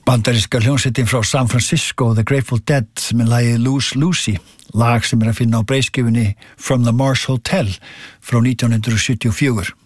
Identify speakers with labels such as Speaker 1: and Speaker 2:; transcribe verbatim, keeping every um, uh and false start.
Speaker 1: Bandaríska hljómsveitin frá San Francisco, The Grateful Dead, með lagið Lose Lucy, lag sem er að finna á breiðskjöfunni From the Mars Hotel frá nítján hundruð sjötíu og fjögur.